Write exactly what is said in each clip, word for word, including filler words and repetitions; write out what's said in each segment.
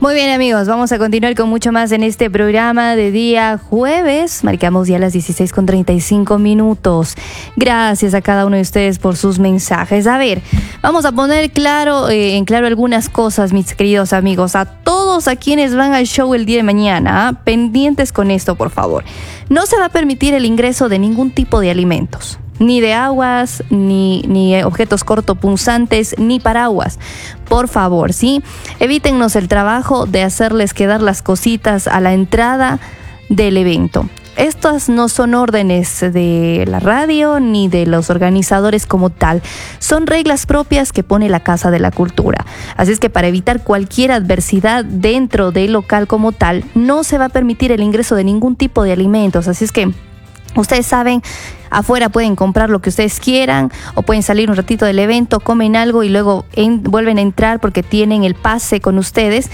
Muy bien, amigos, vamos a continuar con mucho más en este programa de día jueves. Marcamos ya las dieciséis con treinta y cinco minutos. Gracias a cada uno de ustedes por sus mensajes. A ver, vamos a poner claro, eh, en claro algunas cosas, mis queridos amigos. A todos a quienes van al show el día de mañana, ¿eh? Pendientes con esto, por favor. No se va a permitir el ingreso de ningún tipo de alimentos. Ni de aguas, ni, ni objetos cortopunzantes, ni paraguas. Por favor, ¿sí? Evítennos el trabajo de hacerles quedar las cositas a la entrada del evento. Estas no son órdenes de la radio ni de los organizadores como tal. Son reglas propias que pone la Casa de la Cultura. Así es que para evitar cualquier adversidad dentro del local como tal, no se va a permitir el ingreso de ningún tipo de alimentos. Así es que ustedes saben, afuera pueden comprar lo que ustedes quieran o pueden salir un ratito del evento, comen algo y luego en, vuelven a entrar porque tienen el pase con ustedes.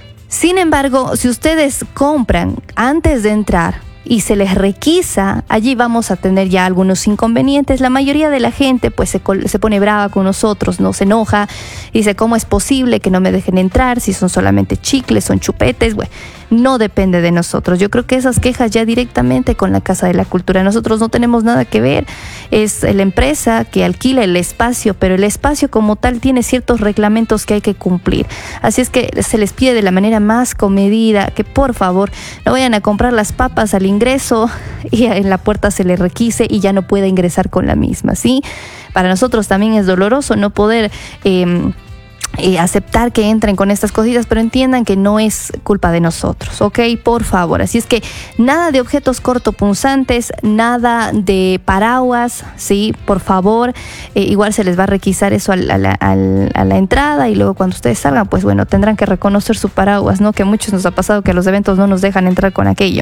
Sin embargo, si ustedes compran antes de entrar y se les requisa, allí vamos a tener ya algunos inconvenientes. La mayoría de la gente pues se, se pone brava con nosotros, no se enoja, dice ¿cómo es posible que no me dejen entrar si son solamente chicles, son chupetes? Bueno, no depende de nosotros. Yo creo que esas quejas ya directamente con la Casa de la Cultura. Nosotros no tenemos nada que ver. Es la empresa que alquila el espacio, pero el espacio como tal tiene ciertos reglamentos que hay que cumplir. Así es que se les pide de la manera más comedida que por favor no vayan a comprar las papas al ingreso y en la puerta se les requise y ya no pueda ingresar con la misma, ¿sí? Para nosotros también es doloroso no poder Eh, Eh, aceptar que entren con estas cositas, pero entiendan que no es culpa de nosotros, ¿ok? Por favor, así es que nada de objetos cortopunzantes, nada de paraguas, ¿sí? Por favor, eh, igual se les va a requisar eso a la, a, la, a la entrada y luego cuando ustedes salgan, pues bueno, tendrán que reconocer su paraguas, ¿no? Que a muchos nos ha pasado que a los eventos no nos dejan entrar con aquello.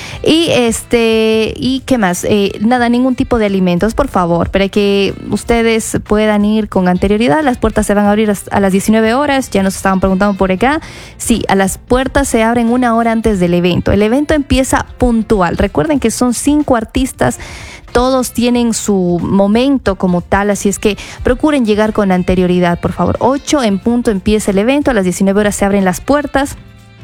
Y este, ¿y qué más? Eh, nada, ningún tipo de alimentos, por favor, para que ustedes puedan ir con anterioridad. Las puertas se van a abrir a las diecinueve horas, ya nos estaban preguntando por acá. Sí, a las puertas se abren una hora antes del evento. El evento empieza puntual. Recuerden que son cinco artistas, todos tienen su momento como tal, así es que procuren llegar con anterioridad, por favor. ocho en punto empieza el evento, a las diecinueve horas se abren las puertas.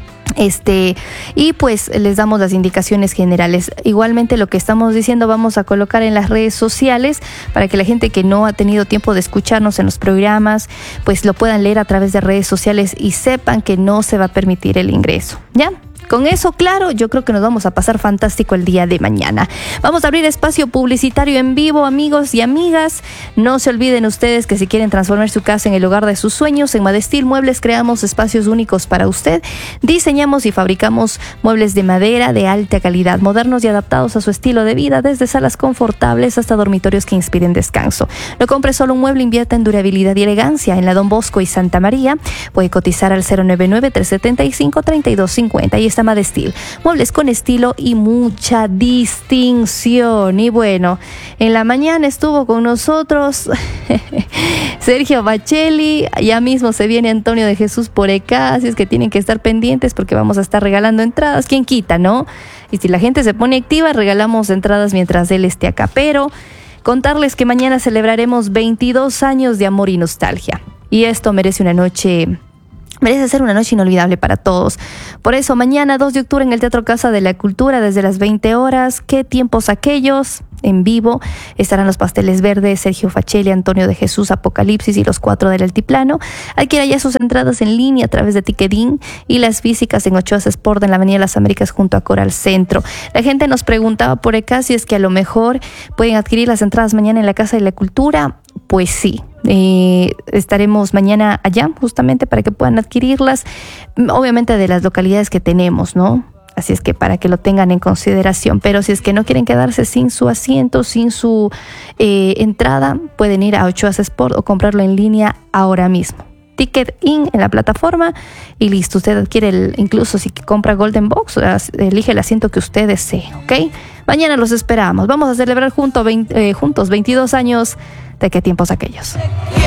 Este, y pues les damos las indicaciones generales. Igualmente lo que estamos diciendo vamos a colocar en las redes sociales para que la gente que no ha tenido tiempo de escucharnos en los programas pues lo puedan leer a través de redes sociales y sepan que no se va a permitir el ingreso, ¿ya? Con eso claro, yo creo que nos vamos a pasar fantástico el día de mañana. Vamos a abrir espacio publicitario en vivo, amigos y amigas. No se olviden ustedes que si quieren transformar su casa en el hogar de sus sueños, en Madestil Muebles creamos espacios únicos para usted. Diseñamos y fabricamos muebles de madera de alta calidad, modernos y adaptados a su estilo de vida, desde salas confortables hasta dormitorios que inspiren descanso. No compre solo un mueble, invierta en durabilidad y elegancia. En la Don Bosco y Santa María puede cotizar al cero nueve nueve, tres siete cinco, tres dos cinco cero. Y está Madestil, muebles con estilo y mucha distinción. Y bueno, en la mañana estuvo con nosotros Sergio Bacelli, ya mismo se viene Antonio de Jesús por acá, así es que tienen que estar pendientes porque vamos a estar regalando entradas, quién quita, ¿no? Y si la gente se pone activa, regalamos entradas mientras él esté acá, pero contarles que mañana celebraremos veintidós años de amor y nostalgia, y esto merece una noche... Merece ser una noche inolvidable para todos. Por eso, mañana, dos de octubre, en el Teatro Casa de la Cultura, desde las veinte horas. ¿Qué tiempos aquellos? En vivo estarán los Pasteles Verdes, Sergio Bacelli, Antonio de Jesús, Apocalipsis y los Cuatro del Altiplano. Adquiera ya sus entradas en línea a través de Ticketin y las físicas en Ochoa Sport en la Avenida Las Américas junto a Coral Centro. La gente nos preguntaba por acá si es que a lo mejor pueden adquirir las entradas mañana en la Casa de la Cultura. Pues sí, eh, estaremos mañana allá justamente para que puedan adquirirlas, obviamente de las localidades que tenemos, ¿no? Así es que para que lo tengan en consideración. Pero si es que no quieren quedarse sin su asiento, sin su eh, entrada, pueden ir a Ochoa Sport o comprarlo en línea ahora mismo. Ticketin en la plataforma y listo. Usted adquiere, el, incluso si compra Golden Box, elige el asiento que usted desee, ¿ok? Mañana los esperamos. Vamos a celebrar junto, veinte, eh, juntos veintidós años de qué tiempos aquellos.